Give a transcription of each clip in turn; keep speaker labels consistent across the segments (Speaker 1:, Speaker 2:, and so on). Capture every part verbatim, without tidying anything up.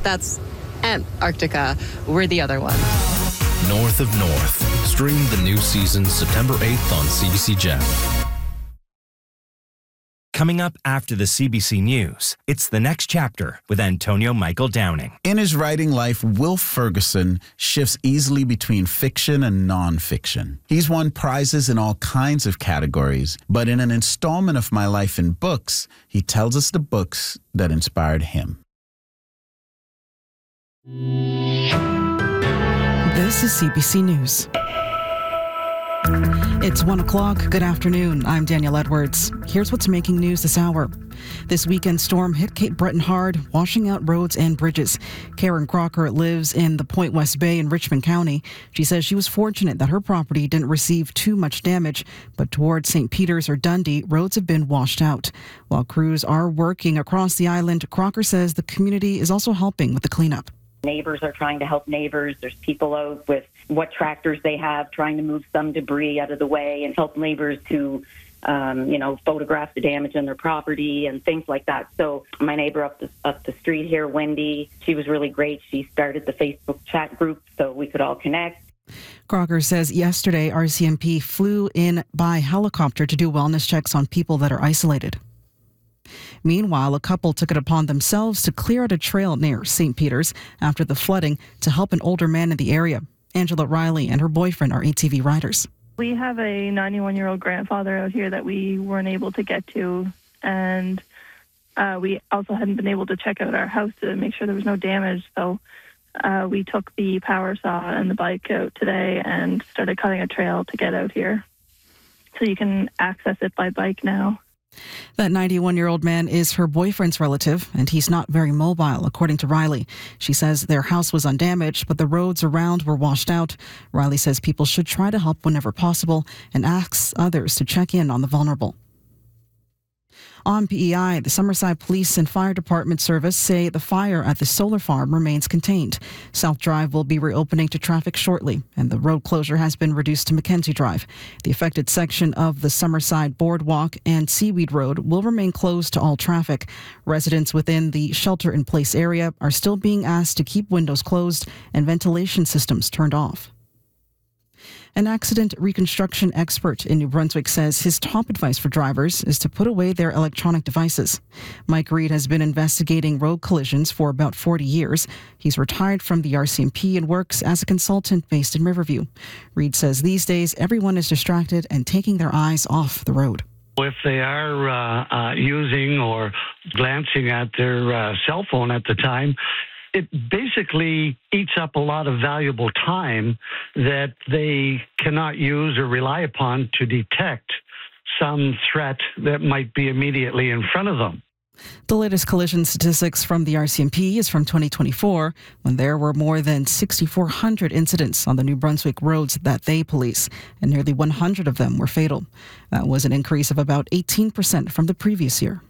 Speaker 1: That's Antarctica. We're the other one.
Speaker 2: North of North. Stream the new season September eighth on C B C Gem.
Speaker 3: Coming up after the C B C News, it's The Next Chapter with Antonio Michael Downing.
Speaker 4: In his writing life, Will Ferguson shifts easily between fiction and nonfiction. He's won prizes in all kinds of categories, but in an installment of My Life in Books, he tells us the books that inspired him.
Speaker 5: This is C B C News. It's one o'clock. Good afternoon. I'm Danielle Edwards. Here's what's making news this hour. This weekend storm hit Cape Breton hard, washing out roads and bridges. Karen Crocker lives in the Point West Bay in Richmond County. She says she was fortunate that her property didn't receive too much damage, but towards Saint Peter's or Dundee, roads have been washed out. While crews are working across the island, Crocker says the community is also helping with the cleanup.
Speaker 6: Neighbors are trying to help neighbors. There's people out with what tractors they have trying to move some debris out of the way and help neighbors to, um, you know, photograph the damage on their property and things like that. So my neighbor up the, up the street here, Wendy, she was really great. She started the Facebook chat group so we could all connect.
Speaker 5: Crocker says yesterday R C M P flew in by helicopter to do wellness checks on people that are isolated. Meanwhile, a couple took it upon themselves to clear out a trail near Saint Peter's after the flooding to help an older man in the area. Angela Riley and her boyfriend are A T V riders.
Speaker 7: We have a ninety-one-year-old grandfather out here that we weren't able to get to, and uh, we also hadn't been able to check out our house to make sure there was no damage. So uh, we took the power saw and the bike out today and started cutting a trail to get out here. So you can access it by bike now.
Speaker 5: That ninety-one-year-old man is her boyfriend's relative, and he's not very mobile, according to Riley. She says their house was undamaged, but the roads around were washed out. Riley says people should try to help whenever possible and asks others to check in on the vulnerable. On P E I, the Summerside Police and Fire Department Service say the fire at the solar farm remains contained. South Drive will be reopening to traffic shortly, and the road closure has been reduced to Mackenzie Drive. The affected section of the Summerside Boardwalk and Seaweed Road will remain closed to all traffic. Residents within the shelter-in-place area are still being asked to keep windows closed and ventilation systems turned off. An accident reconstruction expert in New Brunswick says his top advice for drivers is to put away their electronic devices. Mike Reed has been investigating road collisions for about forty years. He's retired from the R C M P and works as a consultant based in Riverview. Reed says these days everyone is distracted and taking their eyes off the road.
Speaker 8: If they are uh, uh, using or glancing at their uh, cell phone at the time, it basically eats up a lot of valuable time that they cannot use or rely upon to detect some threat that might be immediately in front of them.
Speaker 5: The latest collision statistics from the R C M P is from twenty twenty-four, when there were more than six thousand four hundred incidents on the New Brunswick roads that they police, and nearly one hundred of them were fatal. That was an increase of about eighteen percent from the previous year.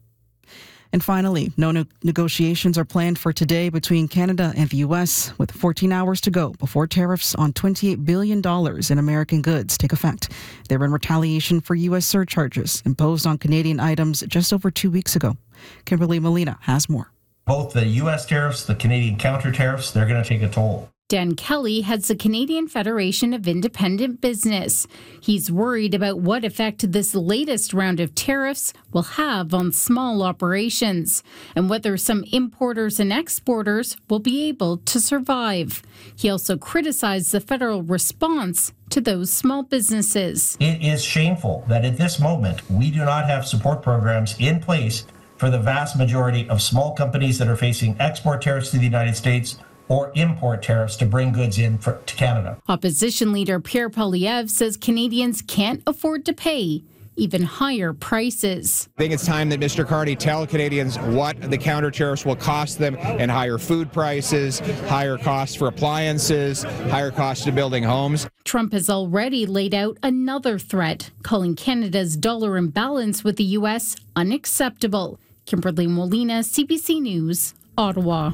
Speaker 5: And finally, no ne- negotiations are planned for today between Canada and the U S, with fourteen hours to go before tariffs on twenty-eight billion dollars in American goods take effect. They're in retaliation for U S surcharges imposed on Canadian items just over two weeks ago. Kimberly Molina has more.
Speaker 9: Both the U S tariffs, the Canadian counter tariffs, they're going to take a toll.
Speaker 10: Dan Kelly heads the Canadian Federation of Independent Business. He's worried about what effect this latest round of tariffs will have on small operations and whether some importers and exporters will be able to survive. He also criticized the federal response to those small businesses.
Speaker 9: It is shameful that at this moment we do not have support programs in place for the vast majority of small companies that are facing export tariffs to the United States or import tariffs to bring goods in for, to Canada.
Speaker 10: Opposition leader Pierre Poilievre says Canadians can't afford to pay even higher prices.
Speaker 11: I think it's time that Mister Carney tell Canadians what the counter tariffs will cost them in higher food prices, higher costs for appliances, higher costs to building homes.
Speaker 10: Trump has already laid out another threat, calling Canada's dollar imbalance with the U S unacceptable. Kimberly Molina, C B C News, Ottawa.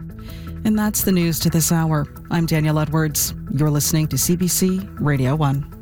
Speaker 5: And that's the news to this hour. I'm Danielle Edwards. You're listening to C B C Radio one.